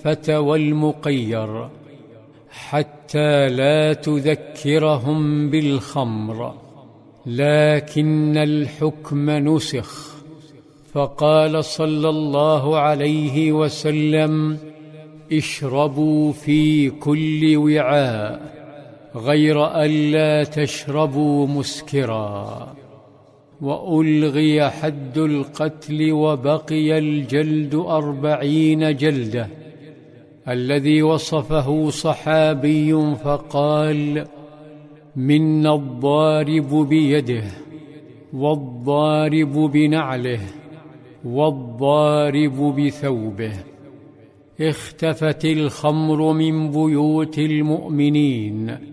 المخفة والمقير حتى لا تذكرهم بالخمر، لكن الحكم نسخ، فقال صلى الله عليه وسلم: اشربوا في كل وعاء غير ألا تشربوا مسكرا. وألغي حد القتل وبقي الجلد 40 جلدة، الذي وصفه صحابي فقال: منا الضارب بيده، والضارب بنعله، والضارب بثوبه. اختفت الخمر من بيوت المؤمنين،